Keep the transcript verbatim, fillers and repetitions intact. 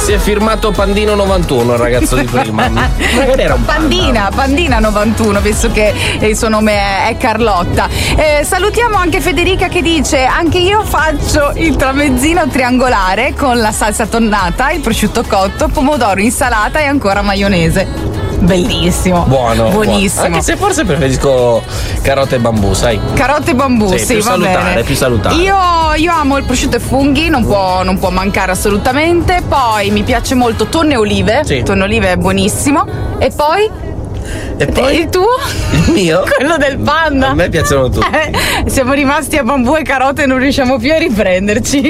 Si è firmato Pandino novantuno, il ragazzo di prima. Magari era un Pandina, panda. Pandina novantuno, visto che il suo nome è, è Carlotta. Eh, salutiamo anche Federica che dice: anche io faccio il tramezzino triangolare con la salsa tonnata, il prosciutto cotto, pomodoro, insalata e ancora maionese. Bellissimo. Buono. Buonissimo. Buono. Anche se forse preferisco carote e bambù, sai. Carote e bambù, sì, sì, più va salutare, bene. più salutare. Io, io amo il prosciutto e funghi, non può, non può mancare assolutamente. Poi mi piace molto tonno e olive. Sì. Tonno e olive è buonissimo. E poi? E poi? Il tuo? Il mio? Quello del panda. A me piacciono tutti. Eh, siamo rimasti a bambù e carote e non riusciamo più a riprenderci.